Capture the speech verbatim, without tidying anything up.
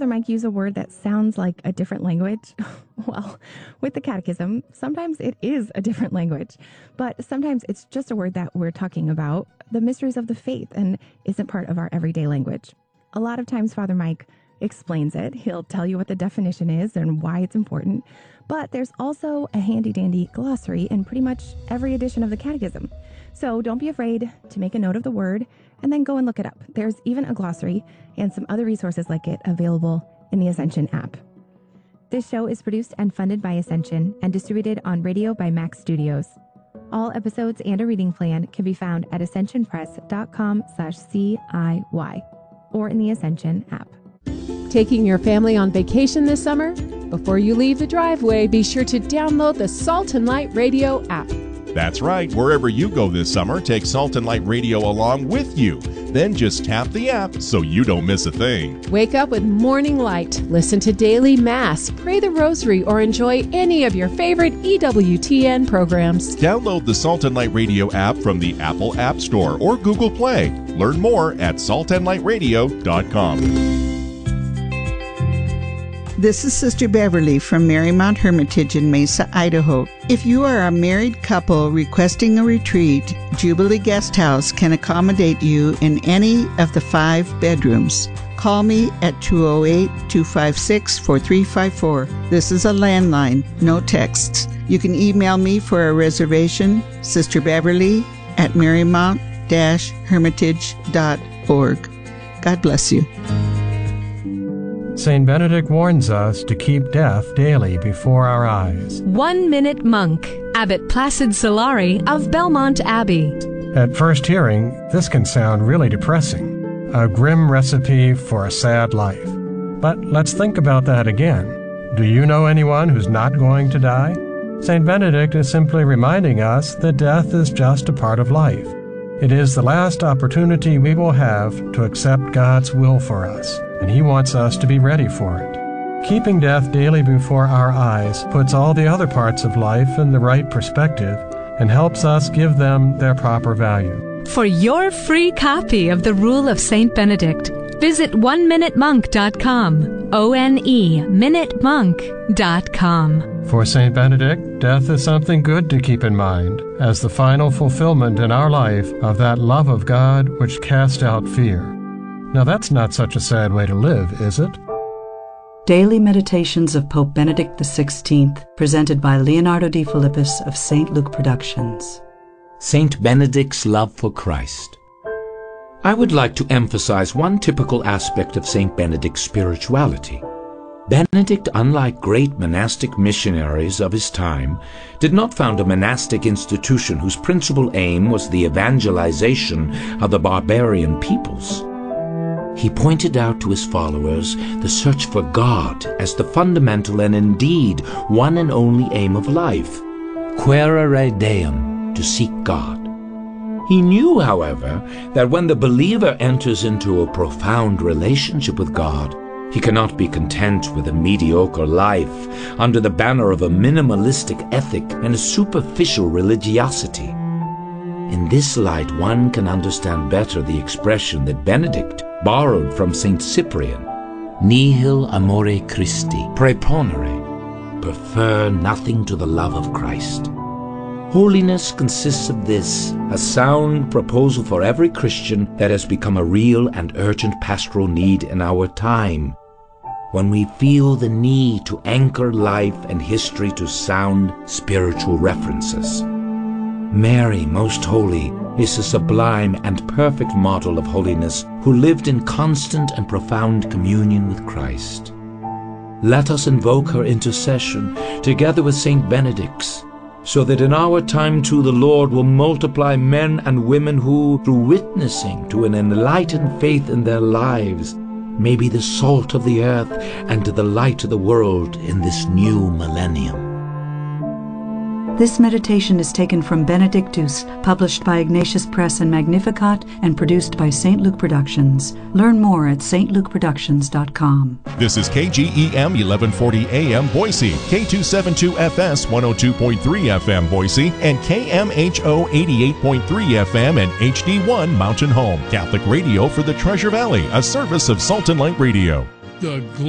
Father Mike use a word that sounds like a different language? Well, with the catechism, sometimes it is a different language, but sometimes it's just a word that we're talking about, the mysteries of the faith, and isn't part of our everyday language. A lot of times Father Mike explains it. He'll tell you what the definition is and why it's important, but there's also a handy-dandy glossary in pretty much every edition of the catechism. So don't be afraid to make a note of the word and then go and look it up. There's even a glossary and some other resources like it available in the Ascension app. This show is produced and funded by Ascension and distributed on radio by Max Studios. All episodes and a reading plan can be found at ascensionpress.com slash CIY or in the Ascension app. Taking your family on vacation this summer? Before you leave the driveway, be sure to download the Salt and Light Radio app. That's right. Wherever you go this summer, take Salt and Light Radio along with you. Then just tap the app so you don't miss a thing. Wake up with Morning Light, listen to Daily Mass, pray the Rosary, or enjoy any of your favorite E W T N programs. Download the Salt and Light Radio app from the Apple App Store or Google Play. Learn more at salt and light radio dot com. This is Sister Beverly from Marymount Hermitage in Mesa, Idaho. If you are a married couple requesting a retreat, Jubilee Guest House can accommodate you in any of the five bedrooms. Call me at two oh eight, two five six, four three five four. This is a landline, no texts. You can email me for a reservation, Sister Beverly at marymount dash hermitage dot org. God bless you. Saint Benedict warns us to keep death daily before our eyes. One Minute Monk, Abbot Placid Solari of Belmont Abbey. At first hearing, this can sound really depressing, a grim recipe for a sad life. But let's think about that again. Do you know anyone who's not going to die? Saint Benedict is simply reminding us that death is just a part of life. It is the last opportunity we will have to accept God's will for us, and He wants us to be ready for it. Keeping death daily before our eyes puts all the other parts of life in the right perspective and helps us give them their proper value. For your free copy of the Rule of Saint Benedict, visit one minute monk dot com, O N E, minute monk dot com. For Saint Benedict, death is something good to keep in mind as the final fulfillment in our life of that love of God which casts out fear. Now that's not such a sad way to live, is it? Daily Meditations of Pope Benedict the sixteenth, presented by Leonardo D. Philippus of Saint Luke Productions. Saint Benedict's love for Christ. I would like to emphasize one typical aspect of Saint Benedict's spirituality. Benedict, unlike great monastic missionaries of his time, did not found a monastic institution whose principal aim was the evangelization of the barbarian peoples. He pointed out to his followers the search for God as the fundamental and indeed one and only aim of life, quaerere Deum, to seek God. He knew, however, that when the believer enters into a profound relationship with God, he cannot be content with a mediocre life under the banner of a minimalistic ethic and a superficial religiosity. In this light, one can understand better the expression that Benedict borrowed from Saint Cyprian, nihil amore Christi preponere, prefer nothing to the love of Christ. Holiness consists of this, a sound proposal for every Christian that has become a real and urgent pastoral need in our time, when we feel the need to anchor life and history to sound spiritual references. Mary, most holy, is a sublime and perfect model of holiness who lived in constant and profound communion with Christ. Let us invoke her intercession together with Saint Benedict's, so that in our time too the Lord will multiply men and women who, through witnessing to an enlightened faith in their lives, may be the salt of the earth and the light of the world in this new millennium. This meditation is taken from Benedictus, published by Ignatius Press and Magnificat, and produced by Saint Luke Productions. Learn more at s t luke productions dot com. This is K G E M eleven forty A M Boise, K two seventy-two F S one oh two point three F M Boise, and K M H O eighty-eight point three F M and H D one Mountain Home. Catholic radio for the Treasure Valley, a service of Salt and Light Radio. The